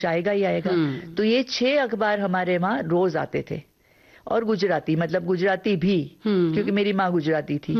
आएगा ही आएगा। तो ये 6 अखबार हमारे वहाँ रोज आते थे, और गुजराती, मतलब गुजराती भी, क्योंकि मेरी माँ गुजराती थी।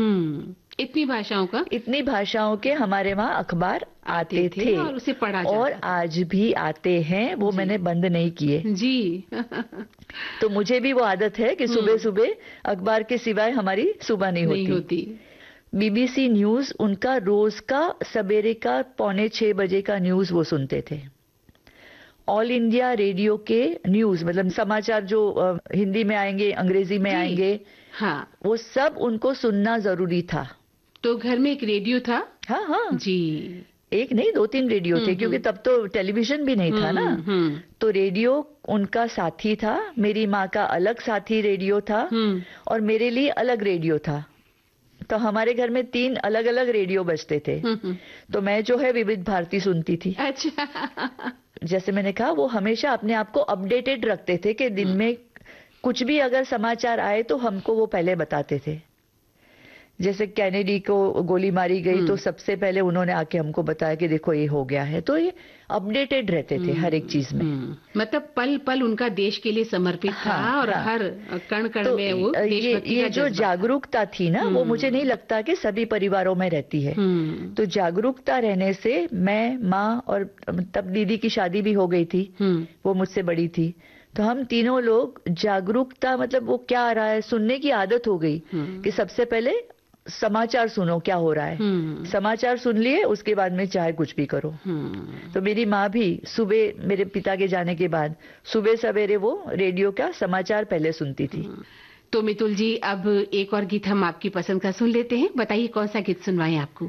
इतनी भाषाओं के हमारे वहाँ अखबार आते थे और उसे पढ़ा जाता और आज भी आते हैं, वो मैंने बंद नहीं किए जी। तो मुझे भी वो आदत है कि सुबह सुबह अखबार के सिवाय हमारी सुबह नहीं होती। बीबीसी न्यूज, उनका रोज का सवेरे का 5:45 बजे का न्यूज वो सुनते थे। ऑल इंडिया रेडियो के न्यूज, मतलब समाचार जो हिंदी में आएंगे, अंग्रेजी में आएंगे, हाँ, वो सब उनको सुनना जरूरी था। तो घर में एक रेडियो था? हाँ हाँ जी, एक नहीं 2-3 रेडियो थे, क्योंकि तब तो टेलीविजन भी नहीं था ना। तो रेडियो उनका साथी था, मेरी माँ का अलग साथी रेडियो था, और मेरे लिए अलग रेडियो था। तो हमारे घर में 3 अलग अलग रेडियो बजते थे। तो मैं जो है विविध भारती सुनती थी। अच्छा। जैसे मैंने कहा, वो हमेशा अपने आप को अपडेटेड रखते थे कि दिन में कुछ भी अगर समाचार आए तो हमको वो पहले बताते थे। जैसे कैनेडी को गोली मारी गई तो सबसे पहले उन्होंने आके हमको बताया कि देखो ये हो गया है। तो ये अपडेटेड रहते थे हर एक चीज में। मतलब पल पल उनका देश के लिए समर्पित था, और हर कण कण में वो देशभक्ति का जो जागरूकता थी ना, वो मुझे नहीं लगता कि सभी परिवारों में रहती है। तो जागरूकता रहने से मैं, माँ, और तब दीदी की शादी भी हो गई थी, वो मुझसे बड़ी थी, तो हम तीनों लोग जागरूकता, मतलब वो क्या आ रहा है सुनने की आदत हो गई कि सबसे पहले समाचार सुनो क्या हो रहा है। समाचार सुन लिए, उसके बाद में चाहे कुछ भी करो। तो मेरी माँ भी सुबह, मेरे पिता के जाने के बाद सुबह सवेरे वो रेडियो का समाचार पहले सुनती थी। तो मितुल जी, अब एक और गीत हम आपकी पसंद का सुन लेते हैं। बताइए कौन सा गीत सुनवाएं आपको?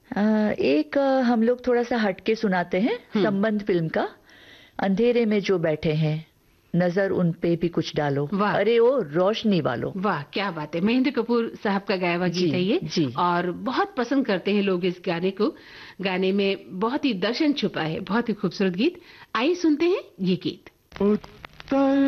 एक हम लोग थोड़ा सा हटके सुनाते हैं, संबंध फिल्म का, अंधेरे में जो बैठे हैं नजर उन पे भी कुछ डालो। अरे ओ रोशनी वालों। वाह, क्या बात है। महेंद्र कपूर साहब का गाया हुआ गीत है ये, और बहुत पसंद करते हैं लोग इस गाने को। गाने में बहुत ही दर्शन छुपा है, बहुत ही खूबसूरत गीत। आइए सुनते हैं ये गीत।